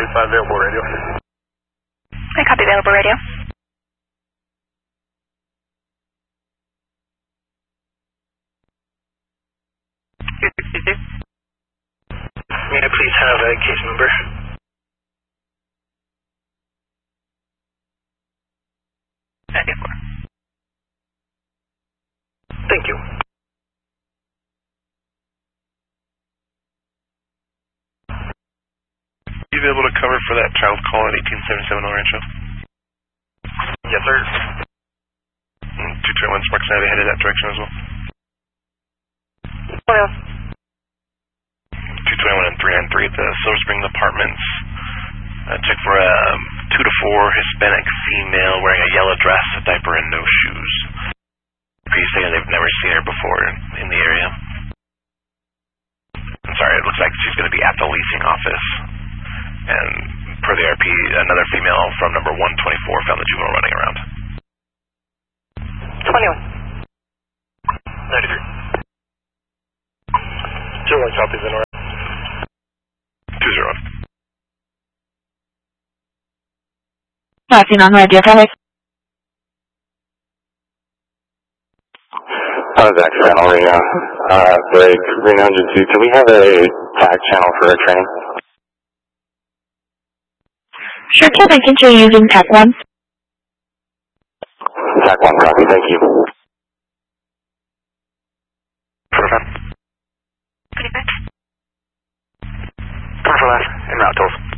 45 available radio. I copy available radio. May I please have a case number? Thank you. You be able to cover for that child call at 1877 El Rancho? Yes, sir. 221 Sparks Ave headed that direction as well. 221 and 393 at the Silver Spring Apartments. Check for a 2 to 4 Hispanic female wearing a yellow dress, a diaper, and no shoes. Please say they've never seen her before in the area. I'm sorry, it looks like she's going to be at the leasing office. And per the RP, another female from number 124 found the juvenile running around. 91. 93. 01 copies in order. 20. Passing on radio, Kelly. Zach Channel, Brig 302. Can we have a tag channel for a training? Sure, can I continue using TAC 1? TAC 1, copy, thank you. Commercial left, en route tools.